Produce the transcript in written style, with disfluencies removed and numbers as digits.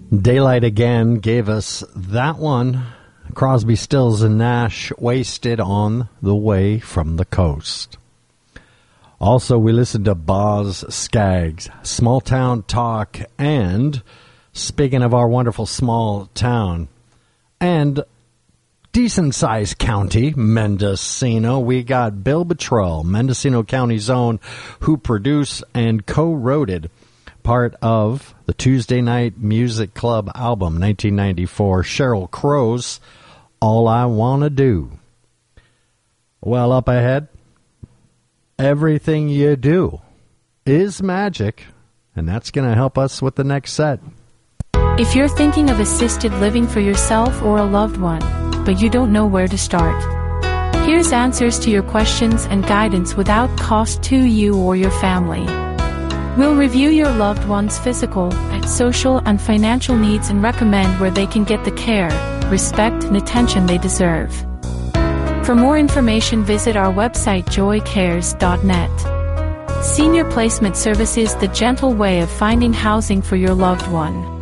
Daylight Again gave us that one. Crosby, Stills, and Nash, Wasted on the Way from the Coast. Also, we listened to Boz Scaggs, Small Town Talk, and speaking of our wonderful small town and decent-sized county, Mendocino, we got Bill Bottrell, Mendocino County's own, who produced and co-wrote it, part of the Tuesday Night Music Club album, 1994, Sheryl Crow's All I Wanna Do. Well, up ahead, everything you do is magic, and that's going to help us with the next set. If you're thinking of assisted living for yourself or a loved one, but you don't know where to start, here's answers to your questions and guidance without cost to you or your family. We'll review your loved one's physical, social, and financial needs and recommend where they can get the care, respect, and attention they deserve. For more information, visit our website joycares.net. Senior Placement Services, the gentle way of finding housing for your loved one.